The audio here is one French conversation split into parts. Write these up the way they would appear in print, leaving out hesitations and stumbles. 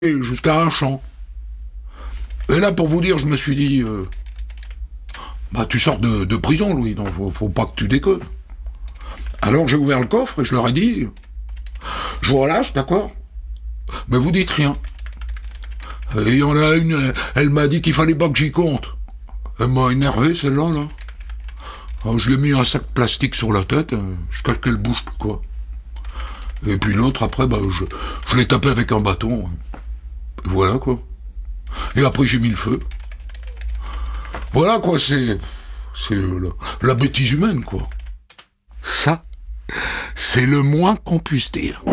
jusqu'à un champ. Et là, pour vous dire, je me suis dit, tu sors de prison, Louis, donc faut pas que tu déconnes. Alors j'ai ouvert le coffre et je leur ai dit, je vous relâche, d'accord, mais vous dites rien. Et il y en a une, elle m'a dit qu'il fallait pas que j'y compte. Elle m'a énervé, celle-là, là. Alors, je lui ai mis un sac plastique sur la tête, jusqu'à ce qu'elle bouge plus, quoi. Et puis l'autre, après, je l'ai tapé avec un bâton. Et voilà, quoi. Et après, j'ai mis le feu. Voilà, quoi, c'est la bêtise humaine, quoi. Ça, c'est le moins qu'on puisse dire.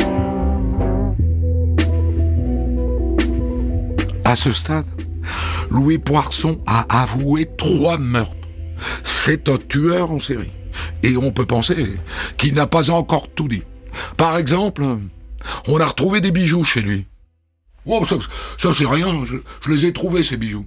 À ce stade, Louis Poisson a avoué 3 meurtres. C'est un tueur en série. Et on peut penser qu'il n'a pas encore tout dit. Par exemple, on a retrouvé des bijoux chez lui. Oh, ça c'est rien, je les ai trouvés, ces bijoux.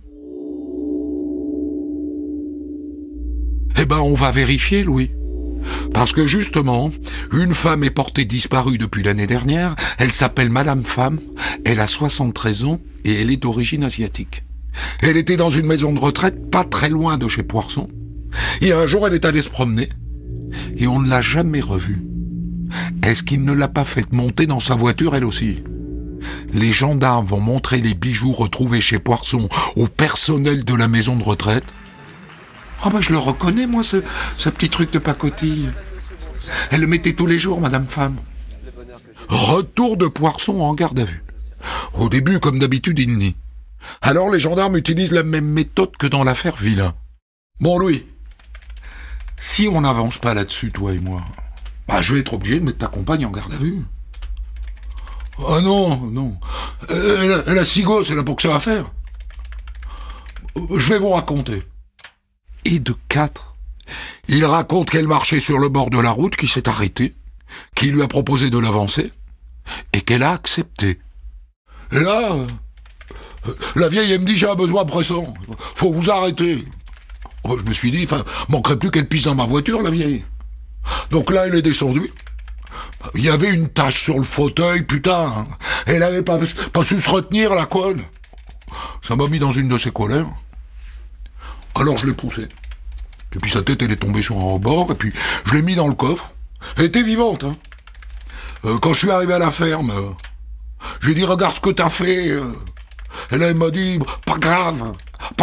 Eh ben, on va vérifier, Louis. Parce que justement, une femme est portée disparue depuis l'année dernière, elle s'appelle Madame Femme, elle a 73 ans et elle est d'origine asiatique. Elle était dans une maison de retraite pas très loin de chez Poisson, et un jour elle est allée se promener, et on ne l'a jamais revue. Est-ce qu'il ne l'a pas fait monter dans sa voiture elle aussi ? Les gendarmes vont montrer les bijoux retrouvés chez Poisson au personnel de la maison de retraite. Je le reconnais, moi, ce petit truc de pacotille. Elle le mettait tous les jours, Madame Femme. Retour de Poisson en garde à vue. Au début, comme d'habitude, il nie. Alors les gendarmes utilisent la même méthode que dans l'affaire Villain. Bon, Louis, si on n'avance pas là-dessus, toi et moi, je vais être obligé de mettre ta compagne en garde à vue. Ah non. Elle a 6 gosses, elle a pas que ça à faire. Je vais vous raconter. Et de 4, il raconte qu'elle marchait sur le bord de la route, qui s'est arrêtée, qui lui a proposé de l'avancer, et qu'elle a accepté. Et là, la vieille, elle me dit, j'ai un besoin pressant, faut vous arrêter. Je me suis dit, manquerait plus qu'elle pisse dans ma voiture, la vieille. Donc là, elle est descendue. Il y avait une tache sur le fauteuil, putain. Elle avait pas su se retenir, la conne. Ça m'a mis dans une de ses colères. Alors je l'ai poussée. Et puis sa tête, elle est tombée sur un rebord, et puis je l'ai mis dans le coffre. Elle était vivante, hein. Quand je suis arrivé à la ferme, j'ai dit, regarde ce que t'as fait. Et là, elle m'a dit, pas grave.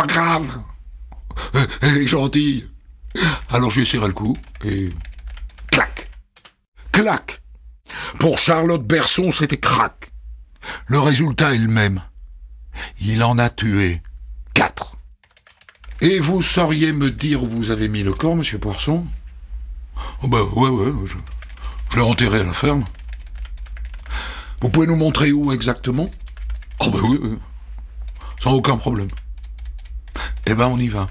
Elle est gentille. Alors j'ai serré le cou, et clac. Pour Charlotte Berson, c'était crac. Le résultat est le même. Il en a tué 4. Et vous sauriez me dire où vous avez mis le corps, monsieur Poisson ? Ouais, je l'ai enterré à la ferme. Vous pouvez nous montrer où exactement ? Oui, sans aucun problème. Eh ben, on y va.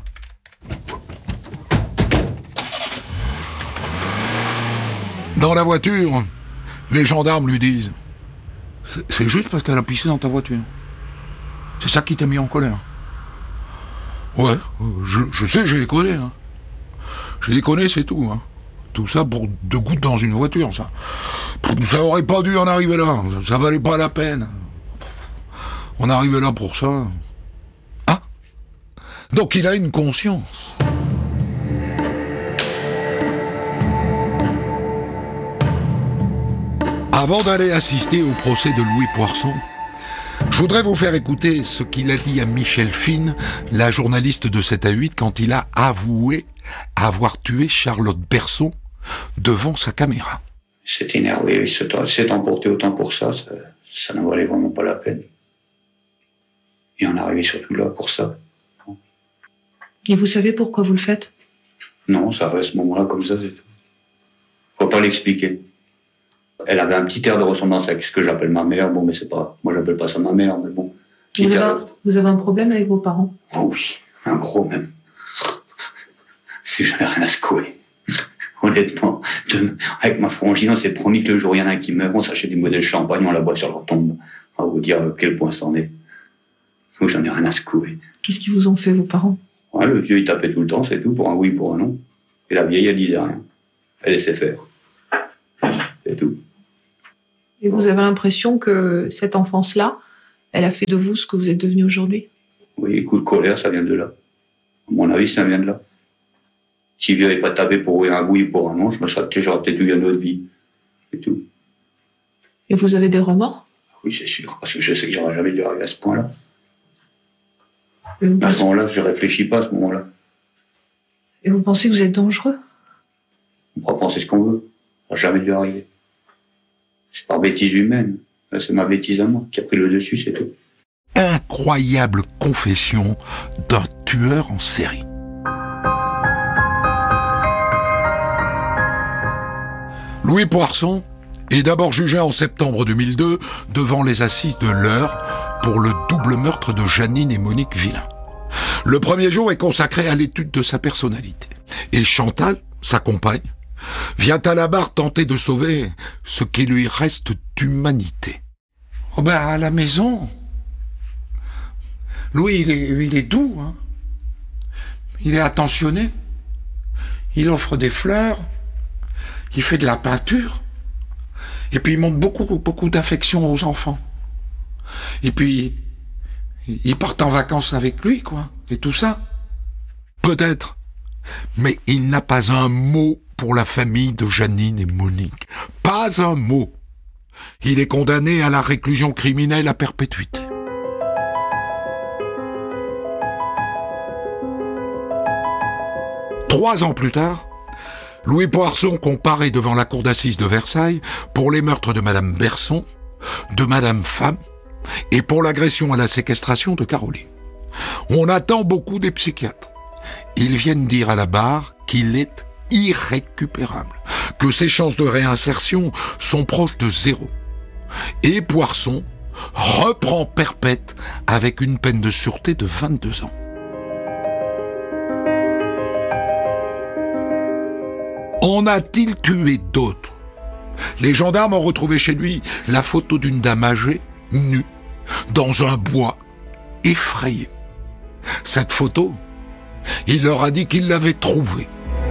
Dans la voiture, les gendarmes lui disent, c'est juste parce qu'elle a pissé dans ta voiture. C'est ça qui t'a mis en colère. Ouais, je sais, j'ai déconné. Hein. J'ai déconné, c'est tout. Hein. Tout ça pour 2 gouttes dans une voiture, ça. Ça aurait pas dû en arriver là. Ça valait pas la peine. On arrivait là pour ça. Ah ! Donc il a une conscience. Avant d'aller assister au procès de Louis Poisson, je voudrais vous faire écouter ce qu'il a dit à Michel Fine, la journaliste de 7 à 8, quand il a avoué avoir tué Charlotte Berson devant sa caméra. Il s'est énervé, il s'est emporté autant pour ça n'en valait vraiment pas la peine. Il en est arrivé surtout là pour ça. Et vous savez pourquoi vous le faites ? Non, ça reste ce moment-là comme ça, c'est tout. Faut pas l'expliquer. Elle avait un petit air de ressemblance avec ce que j'appelle ma mère. Bon, mais c'est pas... Moi, j'appelle pas ça ma mère, mais bon. Vous avez un problème avec vos parents ? Oh oui, un gros même. Si j'en ai rien à secouer. Honnêtement, avec ma frangine, on s'est promis que le jour où il y en a un qui meurt, on s'achète des modèles de champagne, on la boit sur leur tombe. On va vous dire à quel point c'en est. Donc j'en ai rien à secouer. Qu'est-ce qu'ils vous ont fait, vos parents ? Ouais, le vieux, il tapait tout le temps, c'est tout, pour un oui, pour un non. Et la vieille, elle disait rien. Elle laissait faire. C'est tout. Et vous avez l'impression que cette enfance-là, Elle a fait de vous ce que vous êtes devenu aujourd'hui? Oui, coup de colère, ça vient de là. À mon avis, ça vient de là. Si je n'avais pas tapé pour un oui ou pour un non, j'aurais peut-être eu une autre vie. Et tout. Et vous avez des remords? Oui, c'est sûr, parce que je sais que j'aurais jamais dû arriver à ce point-là. Et vous À ce pensez... moment-là, je réfléchis pas à ce moment-là. Et vous pensez que vous êtes dangereux? On pourra penser ce qu'on veut. Ça n'aurait jamais dû arriver. C'est par bêtise humaine. Là, c'est ma bêtise à moi qui a pris le dessus, c'est tout. Incroyable confession d'un tueur en série. Louis Poirson est d'abord jugé en septembre 2002 devant les assises de l'Eure pour le double meurtre de Janine et Monique Villain. Le premier jour est consacré à l'étude de sa personnalité. Et Chantal, sa compagne, vient à la barre tenter de sauver ce qui lui reste d'humanité. Oh ben, à la maison, Louis, il est doux, hein. Il est attentionné. Il offre des fleurs. Il fait de la peinture. Et puis il montre beaucoup d'affection aux enfants. Et puis, ils partent en vacances avec lui, quoi. Et tout ça. Peut-être. Mais il n'a pas un mot pour la famille de Janine et Monique. Pas un mot. Il est condamné à la réclusion criminelle à perpétuité. Trois ans plus tard, Louis Poirson comparaît devant la cour d'assises de Versailles pour les meurtres de Madame Berson, de Madame Femme et pour l'agression à la séquestration de Caroline. On attend beaucoup des psychiatres. Ils viennent dire à la barre qu'il est irrécupérable, que ses chances de réinsertion sont proches de zéro. Et Poirson reprend perpète avec une peine de sûreté de 22 ans. En a-t-il tué d'autres? Les gendarmes ont retrouvé chez lui la photo d'une dame âgée, nue, dans un bois, effrayée. Cette photo, il leur a dit qu'il l'avait trouvée.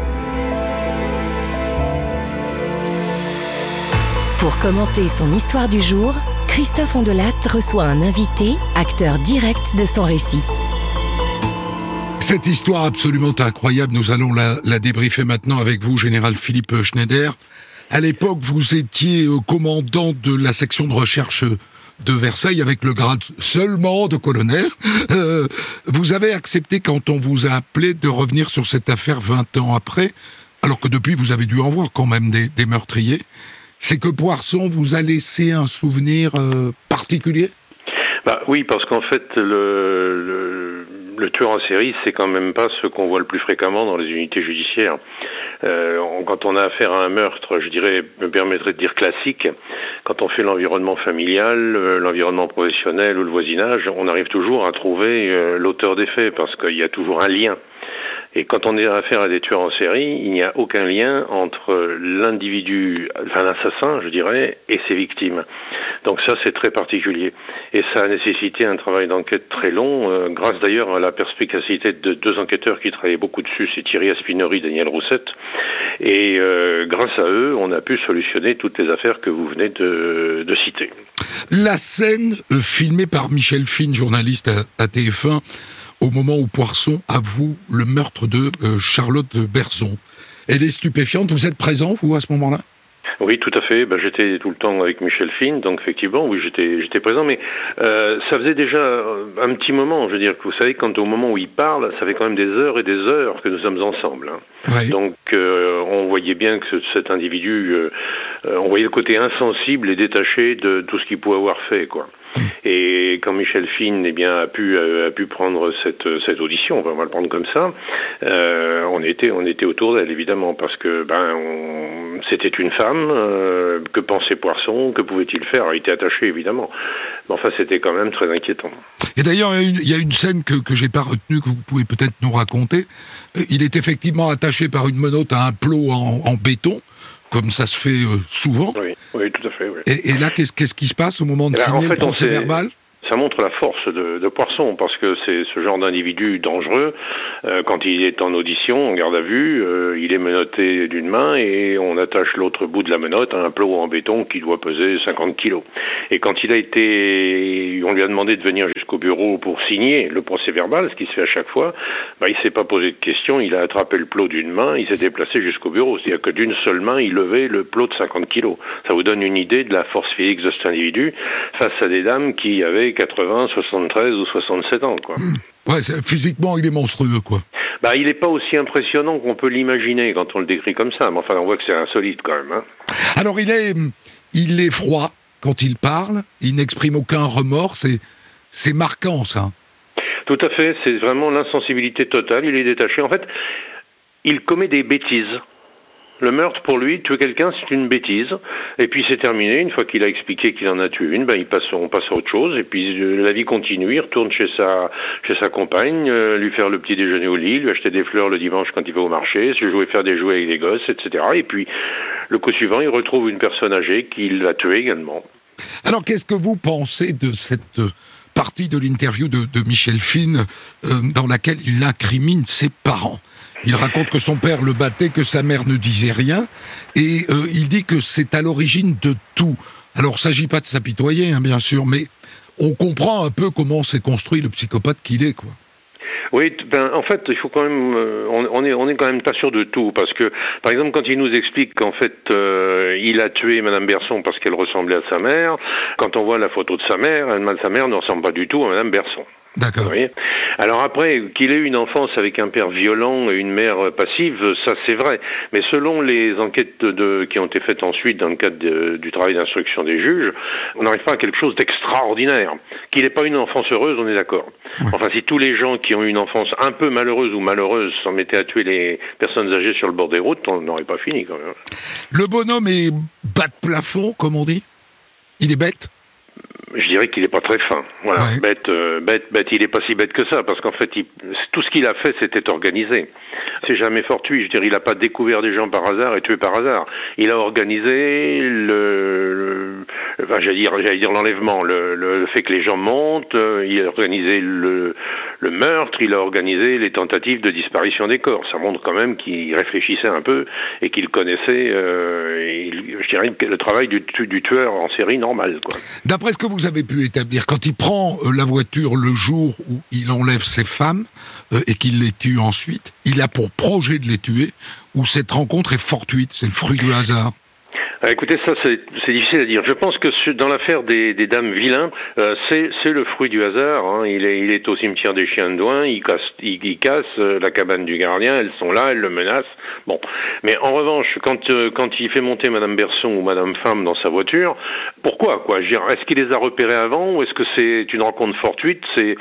Pour commenter son histoire du jour, Christophe Ondelatte reçoit un invité, acteur direct de son récit. Cette histoire absolument incroyable, nous allons la débriefer maintenant avec vous, Général Philippe Schneider. À l'époque, vous étiez commandant de la section de recherche de Versailles avec le grade seulement de colonel. Vous avez accepté quand on vous a appelé de revenir sur cette affaire 20 ans après, alors que depuis vous avez dû en voir quand même des meurtriers. C'est que Poirson vous a laissé un souvenir particulier? Oui, parce qu'en fait, le tueur en série, c'est quand même pas ce qu'on voit le plus fréquemment dans les unités judiciaires. Quand on a affaire à un meurtre, je dirais, me permettrait de dire classique, quand on fait l'environnement familial, l'environnement professionnel ou le voisinage, on arrive toujours à trouver l'auteur des faits, parce qu'il y a toujours un lien. Et quand on est à affaire à des tueurs en série, il n'y a aucun lien entre l'individu, enfin l'assassin, je dirais, et ses victimes. Donc ça, c'est très particulier. Et ça a nécessité un travail d'enquête très long, grâce d'ailleurs à la perspicacité de deux enquêteurs qui travaillaient beaucoup dessus, c'est Thierry Aspinori et Daniel Roussette. Et grâce à eux, on a pu solutionner toutes les affaires que vous venez de citer. La scène filmée par Michel Fine, journaliste à TF1, au moment où Poirson avoue le meurtre de Charlotte Berson. Elle est stupéfiante. Vous êtes présent, vous, à ce moment-là? Oui, tout à fait. J'étais tout le temps avec Michel Fine, donc effectivement, oui, j'étais présent, mais ça faisait déjà un petit moment. Je veux dire que vous savez, quand au moment où il parle, ça fait quand même des heures et des heures que nous sommes ensemble. Hein. Oui. Donc, on voyait bien que cet individu, on voyait le côté insensible et détaché de tout ce qu'il pouvait avoir fait, quoi. Et quand Michel Fine a pu prendre cette audition, on va le prendre comme ça, on était autour d'elle évidemment, parce que c'était une femme, que pensait Poirson, que pouvait-il faire? Il était attaché évidemment, mais enfin c'était quand même très inquiétant. Et d'ailleurs il y a une scène que j'ai pas retenue, que vous pouvez peut-être nous raconter. Il est effectivement attaché par une menotte à un plot en béton, comme ça se fait souvent. Oui, tout à fait. Oui. Et là, qu'est-ce qui se passe au moment de signer le procès verbal? Ça montre la force de Poisson, parce que c'est ce genre d'individu dangereux. Quand il est en audition, en garde à vue, il est menotté d'une main et on attache l'autre bout de la menotte à un plot en béton qui doit peser 50 kilos. Et quand on lui a demandé de venir jusqu'au bureau pour signer le procès-verbal, ce qui se fait à chaque fois, il s'est pas posé de questions, il a attrapé le plot d'une main, il s'est déplacé jusqu'au bureau. C'est-à-dire que d'une seule main, il levait le plot de 50 kilos. Ça vous donne une idée de la force physique de cet individu face à des dames qui avaient 80, 73 ou 67 ans, quoi. Ouais, physiquement, il est monstrueux, quoi. Il n'est pas aussi impressionnant qu'on peut l'imaginer quand on le décrit comme ça, mais enfin, on voit que c'est insolite, quand même, hein. Alors, il est froid quand il parle, il n'exprime aucun remords, c'est marquant, ça. Tout à fait, c'est vraiment l'insensibilité totale, il est détaché. En fait, il commet des bêtises. Le meurtre, pour lui, tuer quelqu'un, c'est une bêtise. Et puis c'est terminé. Une fois qu'il a expliqué qu'il en a tué une, on passe à autre chose. Et puis la vie continue. Il retourne chez sa compagne, lui faire le petit déjeuner au lit, lui acheter des fleurs le dimanche quand il va au marché, faire des jouets avec les gosses, etc. Et puis le coup suivant, il retrouve une personne âgée qu'il a tuée également. Alors qu'est-ce que vous pensez de cette partie de l'interview de Michel Fine dans laquelle il incrimine ses parents? Il raconte que son père le battait, que sa mère ne disait rien, et il dit que c'est à l'origine de tout. Alors, il ne s'agit pas de s'apitoyer, hein, bien sûr, mais on comprend un peu comment s'est construit le psychopathe qu'il est, quoi. Oui, en fait, il faut quand même, on est quand même pas sûr de tout, parce que, par exemple, quand il nous explique qu'en fait, il a tué Madame Berson parce qu'elle ressemblait à sa mère, quand on voit la photo de sa mère ne ressemble pas du tout à Madame Berson. D'accord. Vous voyez ? Alors après, qu'il ait eu une enfance avec un père violent et une mère passive, ça c'est vrai. Mais selon les enquêtes qui ont été faites ensuite dans le cadre du travail d'instruction des juges, on n'arrive pas à quelque chose d'extraordinaire. Qu'il n'ait pas une enfance heureuse, on est d'accord. Ouais. Enfin, si tous les gens qui ont eu une enfance un peu malheureuse ou malheureuse s'en mettaient à tuer les personnes âgées sur le bord des routes, on n'aurait pas fini quand même. Le bonhomme est bas de plafond, comme on dit ? Il est bête ? Je dirais qu'il n'est pas très fin. Voilà, ouais. Bête, il n'est pas si bête que ça, parce qu'en fait, tout ce qu'il a fait, c'était organisé. C'est jamais fortuit. Je dirais, il n'a pas découvert des gens par hasard et tué par hasard. Il a organisé j'allais dire l'enlèvement, le fait que les gens montent. Il a organisé le meurtre. Il a organisé les tentatives de disparition des corps. Ça montre quand même qu'il réfléchissait un peu et qu'il connaissait, je dirais, le travail du tueur en série normal, quoi. D'après ce que vous avez pu établir, quand il prend la voiture le jour où il enlève ses femmes et qu'il les tue ensuite, il a pour projet de les tuer, ou cette rencontre est fortuite, c'est le fruit du hasard? Écoutez, ça c'est difficile à dire. Je pense que dans l'affaire des dames vilains, c'est le fruit du hasard. Hein. Il est au cimetière des Chiens de Douin, il casse la cabane du gardien, elles sont là, elles le menacent. Bon, mais en revanche, quand il fait monter Madame Berson ou Madame Femme dans sa voiture, pourquoi quoi? Je veux dire, est-ce qu'il les a repérées avant ou est-ce que c'est une rencontre fortuite?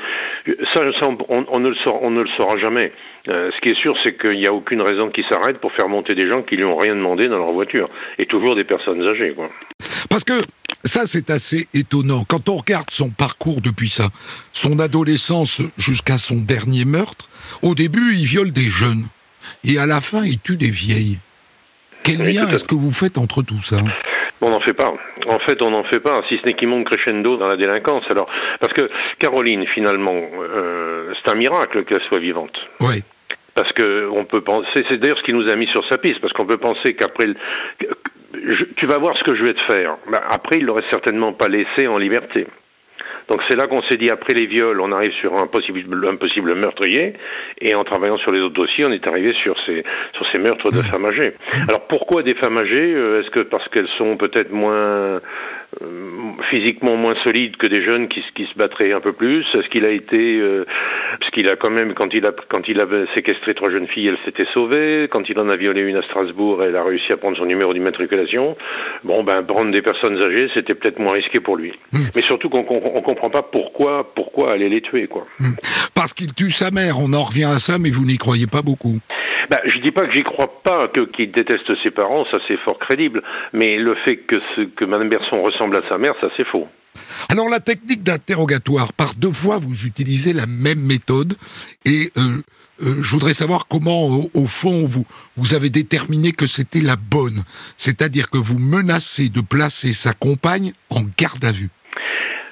On ne le saura jamais. Ce qui est sûr, c'est qu'il n'y a aucune raison qu'il s'arrête pour faire monter des gens qui lui ont rien demandé dans leur voiture. Et toujours des personnes âgées, quoi. Parce que ça, c'est assez étonnant. Quand on regarde son parcours depuis son adolescence jusqu'à son dernier meurtre, au début, il viole des jeunes. Et à la fin, il tue des vieilles. Quel lien est-ce que vous faites entre tout ça ? On n'en fait pas. En fait, on n'en fait pas, si ce n'est qu'il monte crescendo dans la délinquance. Alors, parce que Caroline, finalement, c'est un miracle qu'elle soit vivante. Oui. Parce que on peut penser, c'est d'ailleurs ce qui nous a mis sur sa piste, parce qu'on peut penser qu'après, tu vas voir ce que je vais te faire. Après, il l'aurait certainement pas laissé en liberté. Donc c'est là qu'on s'est dit, après les viols, on arrive sur un possible meurtrier, et en travaillant sur les autres dossiers, on est arrivé sur ces meurtres de femmes âgées. Alors pourquoi des femmes âgées? Est-ce que parce qu'elles sont peut-être physiquement moins solides que des jeunes qui se battraient un peu plus? Est-ce qu'il a été, parce qu'il a quand même, quand il avait séquestré 3 jeunes filles, elle s'était sauvée. Quand il en a violé une à Strasbourg, elle a réussi à prendre son numéro d'immatriculation. Bon, prendre des personnes âgées, c'était peut-être moins risqué pour lui. Mais surtout qu'on comprend pas pourquoi aller les tuer, quoi. Parce qu'il tue sa mère, on en revient à ça, mais vous n'y croyez pas beaucoup. Je dis pas que j'y crois pas, qu'il déteste ses parents, ça c'est fort crédible, mais le fait que Madame Berson ressemble à sa mère, ça c'est faux. Alors la technique d'interrogatoire, par 2 fois vous utilisez la même méthode, et je voudrais savoir comment, au fond, vous avez déterminé que c'était la bonne, c'est-à-dire que vous menacez de placer sa compagne en garde à vue.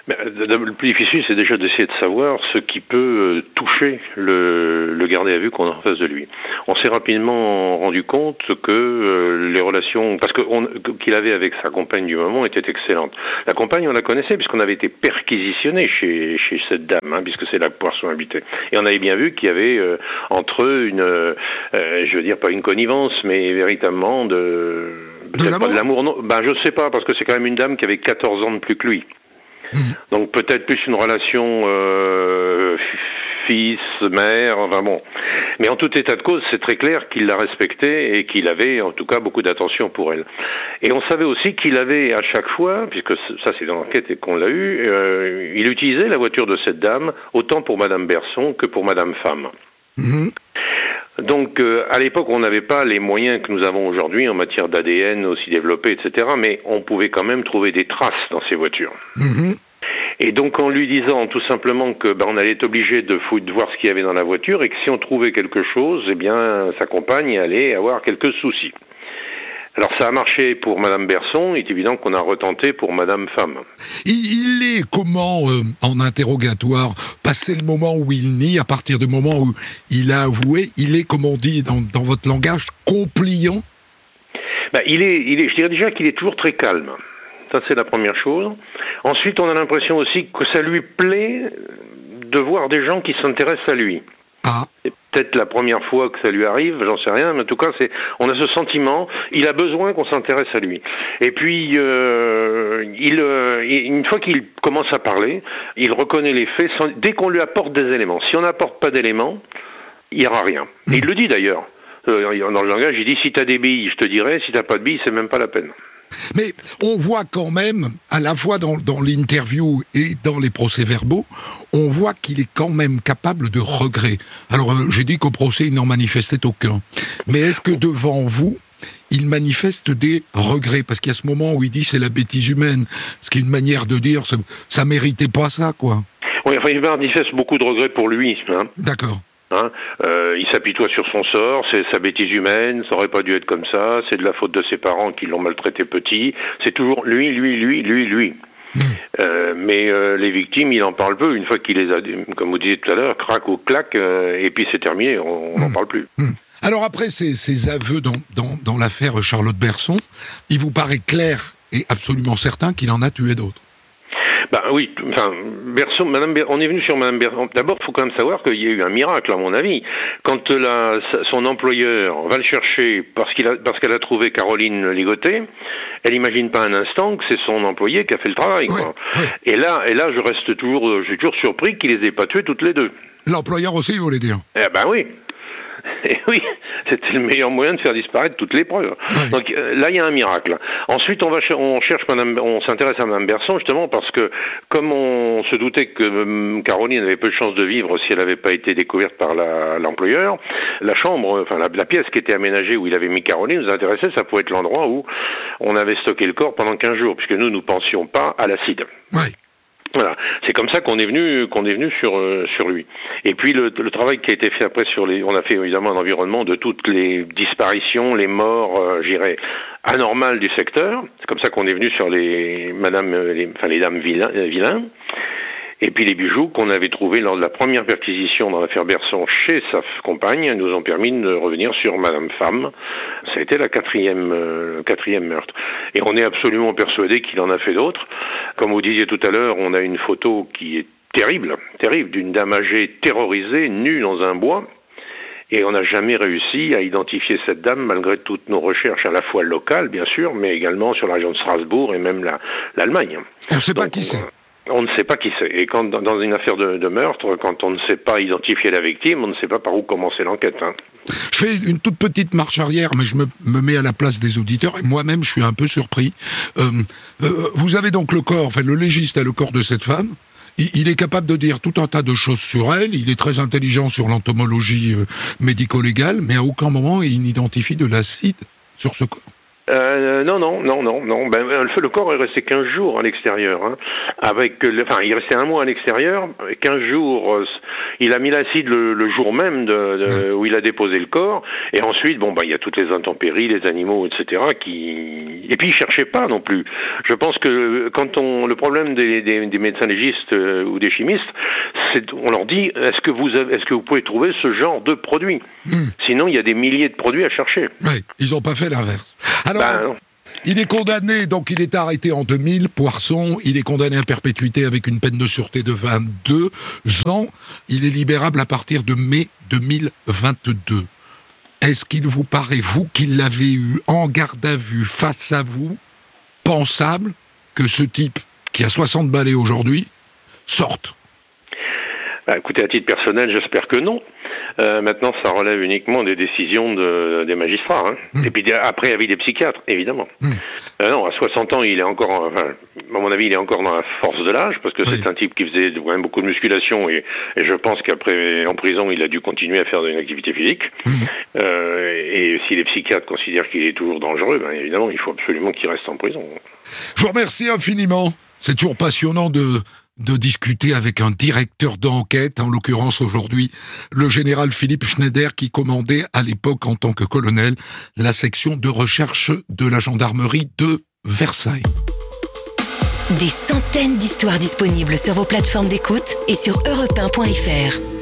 Le plus difficile, c'est déjà d'essayer de savoir ce qui peut toucher le gardé à vue qu'on a en face de lui. On s'est rapidement rendu compte que les relations, qu'il avait avec sa compagne du moment étaient excellentes. La compagne, on la connaissait puisqu'on avait été perquisitionné chez cette dame, puisque c'est là que Poisson habitait. Et on avait bien vu qu'il y avait entre eux je veux dire pas une connivence, mais véritablement peut-être pas de l'amour, non. Je sais pas, parce que c'est quand même une dame qui avait 14 ans de plus que lui. Donc peut-être plus une relation fils, mère, Mais en tout état de cause, c'est très clair qu'il la respectait et qu'il avait en tout cas beaucoup d'attention pour elle. Et on savait aussi qu'il avait à chaque fois, puisque ça c'est dans l'enquête et qu'on l'a eu, il utilisait la voiture de cette dame autant pour Madame Berson que pour Madame Femme. Donc, à l'époque, on n'avait pas les moyens que nous avons aujourd'hui en matière d'ADN aussi développé, etc. Mais on pouvait quand même trouver des traces dans ces voitures. Et donc, en lui disant tout simplement que on allait être obligé de voir ce qu'il y avait dans la voiture et que si on trouvait quelque chose, sa compagne allait avoir quelques soucis. Alors ça a marché pour Madame Berson, il est évident qu'on a retenté pour Madame Femme. Il est comment en interrogatoire, passé le moment où il nie, à partir du moment où il a avoué, il est, comme on dit dans votre langage, compliant? Je dirais déjà qu'il est toujours très calme. Ça, c'est la première chose. Ensuite, on a l'impression aussi que ça lui plaît de voir des gens qui s'intéressent à lui. C'est peut-être la première fois que ça lui arrive, j'en sais rien, mais en tout cas, on a ce sentiment, il a besoin qu'on s'intéresse à lui. Et puis, une fois qu'il commence à parler, il reconnaît les faits dès qu'on lui apporte des éléments. Si on n'apporte pas d'éléments, il n'y aura rien. Et il le dit d'ailleurs. Dans le langage, il dit, si t'as des billes, je te dirai, si t'as pas de billes, c'est même pas la peine. Mais on voit quand même, à la fois dans l'interview et dans les procès-verbaux, on voit qu'il est quand même capable de regret. Alors, j'ai dit qu'au procès, il n'en manifestait aucun. Mais est-ce que devant vous, il manifeste des regrets? Parce qu'il y a ce moment où il dit c'est la bêtise humaine, ce qui est une manière de dire ça méritait pas ça, quoi. Oui, il manifeste beaucoup de regrets pour lui. D'accord. Il s'apitoie sur son sort, c'est sa bêtise humaine, ça aurait pas dû être comme ça, c'est de la faute de ses parents qui l'ont maltraité petit, c'est toujours lui. Mais les victimes, il en parle peu, une fois qu'il les a, comme vous disiez tout à l'heure, crac ou clac, et puis c'est terminé, on n'en parle plus. Alors après ces aveux dans l'affaire Charlotte Berson, il vous paraît clair et absolument certain qu'il en a tué d'autres? Oui, Berson, on est venu sur Madame Berson. D'abord, il faut quand même savoir qu'il y a eu un miracle, à mon avis. Quand son employeur va le chercher parce qu'elle a trouvé Caroline Ligoté, elle n'imagine pas un instant que c'est son employé qui a fait le travail. Quoi. Ouais. Et là, je suis toujours surpris qu'il les ait pas tués toutes les deux. L'employeur aussi, vous voulez dire? Oui. Et oui, c'était le meilleur moyen de faire disparaître toutes les preuves. Oui. Donc là, il y a un miracle. Ensuite, on s'intéresse à Madame Berson justement parce que comme on se doutait que Caroline avait peu de chances de vivre si elle n'avait pas été découverte par l'employeur, la chambre, la pièce qui était aménagée où il avait mis Caroline nous intéressait. Ça pouvait être l'endroit où on avait stocké le corps pendant 15 jours, puisque nous pensions pas à l'acide. Oui. Voilà, c'est comme ça qu'on est venu sur lui. Et puis le travail qui a été fait après on a fait évidemment un environnement de toutes les disparitions, les morts, anormales du secteur. C'est comme ça qu'on est venu sur les dames Villain. Et puis les bijoux qu'on avait trouvés lors de la première perquisition dans l'affaire Berson chez sa compagne nous ont permis de revenir sur Madame Femme. Ça a été le quatrième meurtre. Et on est absolument persuadé qu'il en a fait d'autres. Comme vous disiez tout à l'heure, on a une photo qui est terrible, d'une dame âgée terrorisée, nue dans un bois. Et on n'a jamais réussi à identifier cette dame malgré toutes nos recherches à la fois locales, bien sûr, mais également sur la région de Strasbourg et même l'Allemagne. On ne sait pas qui c'est. On ne sait pas qui c'est. Et quand dans une affaire de meurtre, quand on ne sait pas identifier la victime, on ne sait pas par où commencer l'enquête. Je fais une toute petite marche arrière, mais je me mets à la place des auditeurs, et moi-même je suis un peu surpris. Vous avez donc le corps, le légiste a le corps de cette femme. Il est capable de dire tout un tas de choses sur elle, il est très intelligent sur l'entomologie médico-légale, mais à aucun moment il n'identifie de l'acide sur ce corps. Non. Le corps est resté 15 jours à l'extérieur. Hein, il restait un mois à l'extérieur. 15 jours, il a mis l'acide le jour même où il a déposé le corps. Et ensuite, il y a toutes les intempéries, les animaux, etc. Et puis, il cherchait pas non plus. Je pense que le problème des médecins légistes ou des chimistes, on leur dit, est-ce que vous pouvez trouver ce genre de produit? Sinon, il y a des milliers de produits à chercher. Oui, ils n'ont pas fait l'inverse. Alors, il est condamné, donc il est arrêté en 2000, Poirson, il est condamné à perpétuité avec une peine de sûreté de 22 ans. Il est libérable à partir de mai 2022. Est-ce qu'il vous paraît, vous qui l'avez eu en garde à vue face à vous, pensable que ce type, qui a 60 balais aujourd'hui, sorte? Écoutez, à titre personnel, j'espère que non. Maintenant, ça relève uniquement des décisions des magistrats. Hein. Et puis après, avis des psychiatres, évidemment. Non, à 60 ans, il est encore, à mon avis, il est encore dans la force de l'âge, parce que c'est un type qui faisait quand même beaucoup de musculation, et je pense qu'après, en prison, il a dû continuer à faire une activité physique. Et si les psychiatres considèrent qu'il est toujours dangereux, évidemment, il faut absolument qu'il reste en prison. Je vous remercie infiniment. C'est toujours passionnant de discuter avec un directeur d'enquête, en l'occurrence aujourd'hui le général Philippe Schneider, qui commandait à l'époque en tant que colonel la section de recherche de la gendarmerie de Versailles. Des centaines d'histoires disponibles sur vos plateformes d'écoute et sur europe1.fr.